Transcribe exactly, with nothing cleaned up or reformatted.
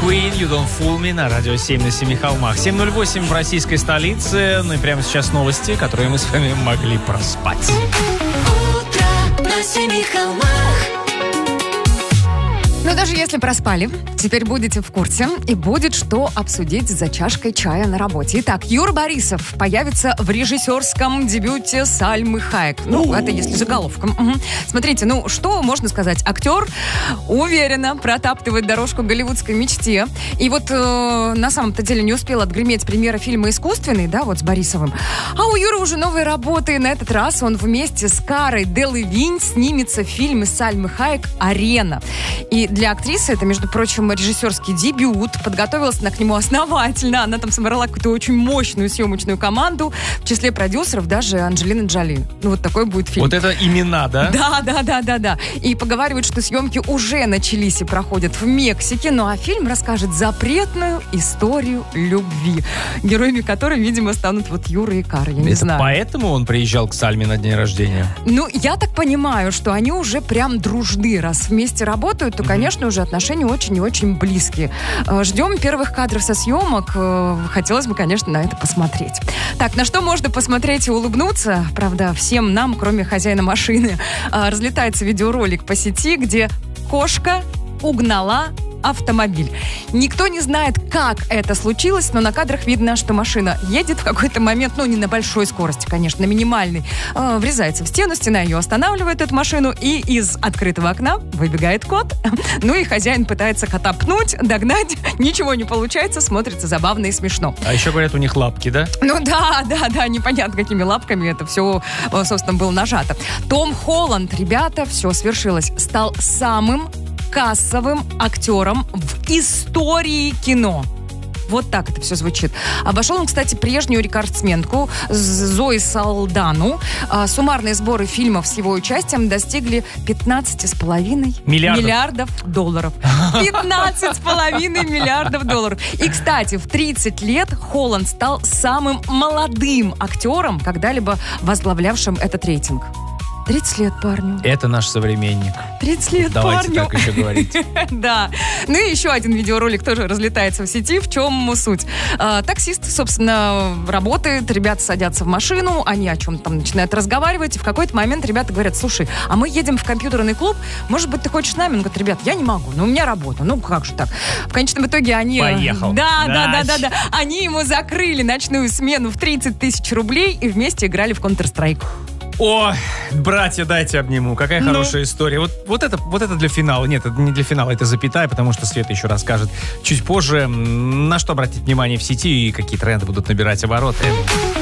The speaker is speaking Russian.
Queen, You Don't Fool Me на радио семь на семи холмах. семь ноль восемь в российской столице. Ну и прямо сейчас новости, которые мы с вами могли проспать. Утро на семи холмах. Но даже если проспали, теперь будете в курсе и будет что обсудить за чашкой чая на работе. Итак, Юра Борисов появится в режиссерском дебюте Сальмы Хайек. Ну, это если заголовком. Угу. Смотрите, ну, что можно сказать? Актер уверенно протаптывает дорожку голливудской мечте. И вот э, на самом-то деле не успел отгреметь премьера фильма «Искусственный», да, вот с Борисовым. А у Юры уже новые работы. И на этот раз он вместе с Карой Делевинь снимется в фильме Сальмы Хайек «Арена». И для актрисы это, между прочим, режиссерский дебют. Подготовилась она к нему основательно. Она там собрала какую-то очень мощную съемочную команду. В числе продюсеров даже Анджелина Джоли. Ну, вот такой будет фильм. Вот это имена, да? Да, да, да, да, да. И поговаривают, что съемки уже начались и проходят в Мексике. Ну, а фильм расскажет запретную историю любви, героями которой, видимо, станут вот Юра и Кара. Я не это знаю. Поэтому он приезжал к Сальме на день рождения? Ну, я так понимаю, что они уже прям дружны. Раз вместе работают, то, конечно, уже отношения очень и очень близкие. Ждем первых кадров со съемок. Хотелось бы, конечно, на это посмотреть. Так, на что можно посмотреть и улыбнуться? Правда, всем нам, кроме хозяина машины. Разлетается видеоролик по сети, где кошка угнала автомобиль. Никто не знает, как это случилось, но на кадрах видно, что машина едет в какой-то момент, ну, не на большой скорости, конечно, на минимальной, э, врезается в стену, стена ее останавливает, эту машину, и из открытого окна выбегает кот. Ну и хозяин пытается кота пнуть, догнать, ничего не получается, смотрится забавно и смешно. А еще, говорят, у них лапки, да? Ну да, да, да, непонятно, какими лапками это все, собственно, было нажато. Том Холланд, ребята, все свершилось, стал самым кассовым актером в истории кино. Вот так это все звучит. Обошел он, кстати, прежнюю рекордсменку Зои Салдану. А, суммарные сборы фильмов с его участием достигли пятнадцать с половиной миллиардов. миллиардов долларов. пятнадцать с половиной миллиардов долларов. И, кстати, в тридцать лет Холланд стал самым молодым актером, когда-либо возглавлявшим этот рейтинг. тридцать лет парню. Это наш современник. тридцать лет Давайте парню. так еще говорить. Да. Ну и еще один видеоролик тоже разлетается в сети. В чем суть? А, таксист, собственно, работает, ребята садятся в машину, они о чем-то там начинают разговаривать, и в какой-то момент ребята говорят: слушай, а мы едем в компьютерный клуб, может быть, ты хочешь с нами? Он говорит: ребят, я не могу, но у меня работа. Ну, как же так? В конечном итоге они... Поехал. Да, да, да, да, да. Они ему закрыли ночную смену в тридцать тысяч рублей и вместе играли в Counter-Strike. О, братья, дайте обниму. Какая Ну. хорошая история. Вот, вот, это, вот это для финала. Нет, это не для финала, это запятая, потому что Света еще расскажет чуть позже, на что обратить внимание в сети и какие тренды будут набирать обороты.